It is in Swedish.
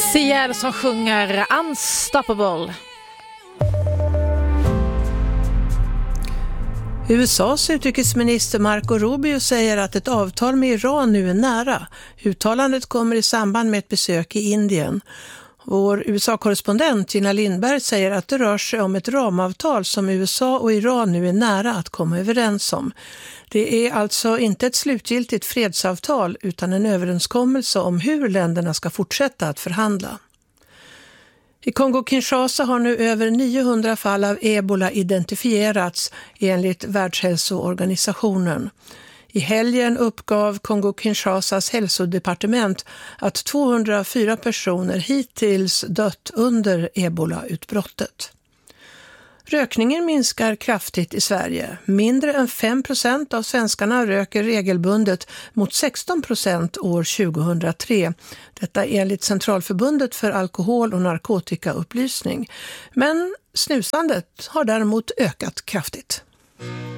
Ciel som sjunger Unstoppable. USAs utrikesminister Marco Rubio säger att ett avtal med Iran nu är nära. Uttalandet kommer i samband med ett besök i Indien. Vår USA-korrespondent Gina Lindberg säger att det rör sig om ett ramavtal som USA och Iran nu är nära att komma överens om. Det är alltså inte ett slutgiltigt fredsavtal utan en överenskommelse om hur länderna ska fortsätta att förhandla. I Kongo-Kinshasa har nu över 900 fall av ebola identifierats enligt Världshälsoorganisationen. I helgen uppgav Kongo-Kinshasas hälsodepartement att 204 personer hittills dött under ebola-utbrottet. Rökningen minskar kraftigt i Sverige. Mindre än 5% av svenskarna röker regelbundet mot 16% år 2003. Detta enligt Centralförbundet för alkohol- och narkotikaupplysning. Men snusandet har däremot ökat kraftigt.